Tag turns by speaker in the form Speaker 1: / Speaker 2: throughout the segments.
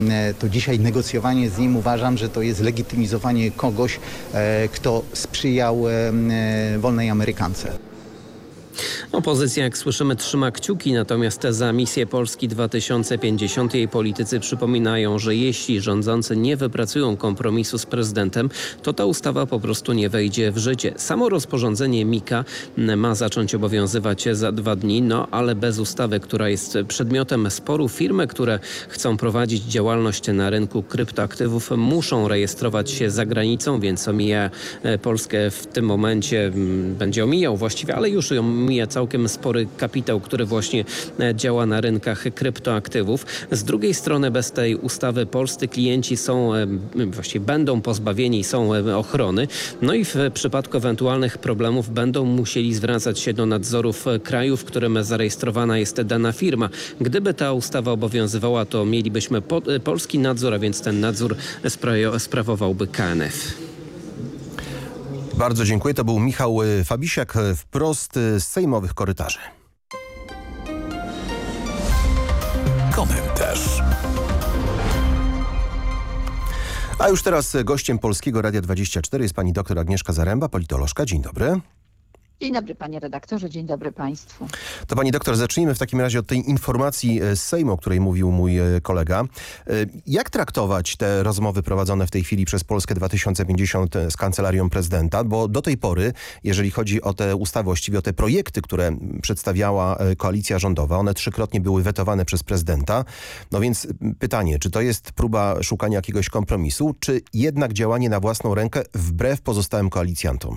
Speaker 1: to dzisiaj negocjowanie z nim uważam, że to jest legitymizowanie kogoś, kto sprzyjał wolnej Amerykance.
Speaker 2: Opozycja, jak słyszymy, trzyma kciuki, natomiast za misję Polski 2050 jej politycy przypominają, że jeśli rządzący nie wypracują kompromisu z prezydentem, to ta ustawa po prostu nie wejdzie w życie. Samo rozporządzenie MiCA ma zacząć obowiązywać za 2 dni, ale bez ustawy, która jest przedmiotem sporu. Firmy, które chcą prowadzić działalność na rynku kryptoaktywów, muszą rejestrować się za granicą, więc omija Polskę w tym momencie, będzie omijał właściwie, ale już ją mija całkiem spory kapitał, który właśnie działa na rynkach kryptoaktywów. Z drugiej strony bez tej ustawy polscy klienci właściwie będą pozbawieni ochrony. I w przypadku ewentualnych problemów będą musieli zwracać się do nadzorów kraju, w którym zarejestrowana jest dana firma. Gdyby ta ustawa obowiązywała, to mielibyśmy polski nadzór, a więc ten nadzór sprawowałby KNF.
Speaker 3: Bardzo dziękuję. To był Michał Fabisiak wprost z sejmowych korytarzy.
Speaker 4: Komentarz.
Speaker 3: A już teraz gościem Polskiego Radia 24 jest pani dr Agnieszka Zaręba, politolożka. Dzień dobry.
Speaker 5: Dzień dobry panie redaktorze, dzień dobry państwu.
Speaker 3: To pani doktor, zacznijmy w takim razie od tej informacji z Sejmu, o której mówił mój kolega. Jak traktować te rozmowy prowadzone w tej chwili przez Polskę 2050 z Kancelarią Prezydenta? Bo do tej pory, jeżeli chodzi o te ustawy, właściwie o te projekty, które przedstawiała koalicja rządowa, one 3-krotnie były wetowane przez prezydenta. Więc pytanie, czy to jest próba szukania jakiegoś kompromisu, czy jednak działanie na własną rękę wbrew pozostałym koalicjantom?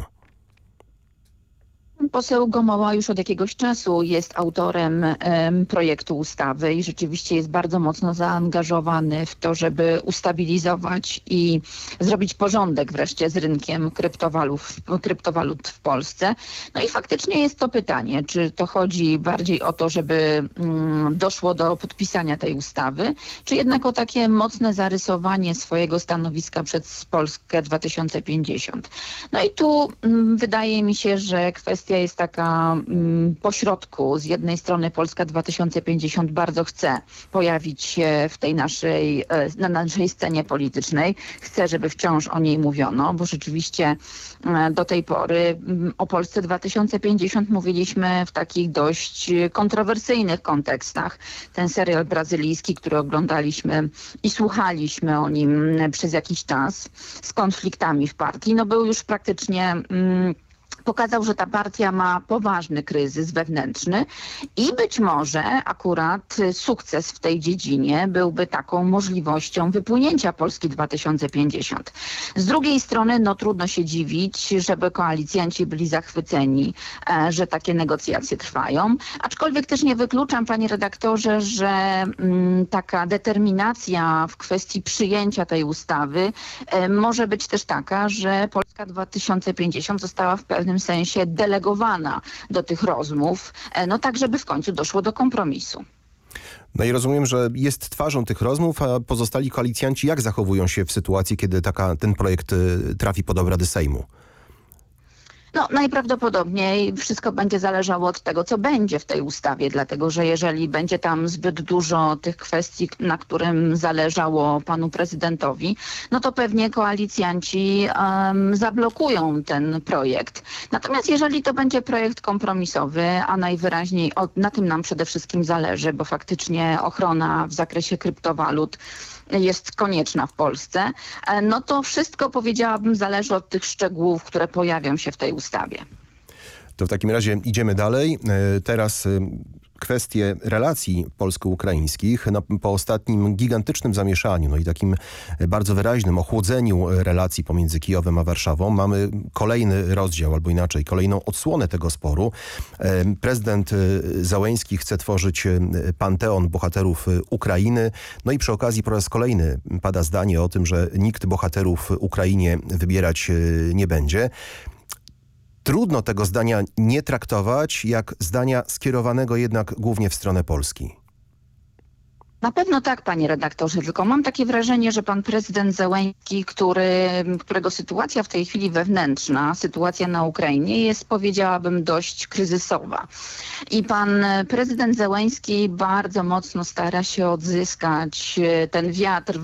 Speaker 5: Poseł Gomuła już od jakiegoś czasu jest autorem projektu ustawy i rzeczywiście jest bardzo mocno zaangażowany w to, żeby ustabilizować i zrobić porządek wreszcie z rynkiem kryptowalut w Polsce. I faktycznie jest to pytanie, czy to chodzi bardziej o to, żeby doszło do podpisania tej ustawy, czy jednak o takie mocne zarysowanie swojego stanowiska przez Polskę 2050. I tu wydaje mi się, że kwestia jest taka pośrodku. Z jednej strony Polska 2050 bardzo chce pojawić się w tej na naszej scenie politycznej. Chce, żeby wciąż o niej mówiono, bo rzeczywiście do tej pory o Polsce 2050 mówiliśmy w takich dość kontrowersyjnych kontekstach. Ten serial brazylijski, który oglądaliśmy i słuchaliśmy o nim przez jakiś czas z konfliktami w partii, był już praktycznie pokazał, że ta partia ma poważny kryzys wewnętrzny i być może akurat sukces w tej dziedzinie byłby taką możliwością wypłynięcia Polski 2050. Z drugiej strony trudno się dziwić, żeby koalicjanci byli zachwyceni, że takie negocjacje trwają. Aczkolwiek też nie wykluczam, panie redaktorze, że taka determinacja w kwestii przyjęcia tej ustawy może być też taka, że Polska 2050 została w pewnym sensie delegowana do tych rozmów, tak żeby w końcu doszło do kompromisu.
Speaker 3: I rozumiem, że jest twarzą tych rozmów, a pozostali koalicjanci jak zachowują się w sytuacji, kiedy ten projekt trafi pod obrady Sejmu?
Speaker 5: Najprawdopodobniej wszystko będzie zależało od tego, co będzie w tej ustawie, dlatego że jeżeli będzie tam zbyt dużo tych kwestii, na którym zależało panu prezydentowi, to pewnie koalicjanci zablokują ten projekt. Natomiast jeżeli to będzie projekt kompromisowy, a najwyraźniej na tym nam przede wszystkim zależy, bo faktycznie ochrona w zakresie kryptowalut jest konieczna w Polsce, to wszystko, powiedziałabym, zależy od tych szczegółów, które pojawią się w tej ustawie.
Speaker 3: To w takim razie idziemy dalej. Teraz kwestie relacji polsko-ukraińskich. Po ostatnim gigantycznym zamieszaniu, i takim bardzo wyraźnym ochłodzeniu relacji pomiędzy Kijowem a Warszawą mamy kolejny rozdział, albo inaczej, kolejną odsłonę tego sporu. Prezydent Zełenski chce tworzyć panteon bohaterów Ukrainy. I przy okazji po raz kolejny pada zdanie o tym, że nikt bohaterów Ukrainie wybierać nie będzie. Trudno tego zdania nie traktować jak zdania skierowanego jednak głównie w stronę Polski.
Speaker 5: Na pewno tak, panie redaktorze, tylko mam takie wrażenie, że pan prezydent Zełenski, którego sytuacja w tej chwili wewnętrzna, sytuacja na Ukrainie jest, powiedziałabym, dość kryzysowa. I pan prezydent Zełenski bardzo mocno stara się odzyskać ten wiatr